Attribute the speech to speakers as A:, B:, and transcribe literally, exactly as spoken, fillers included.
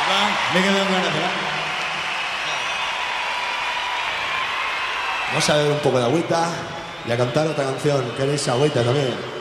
A: Me he quedado con ganas de hablar.
B: Vamos a beber un poco de agüita y a cantar otra canción. ¿Queréis agüita también?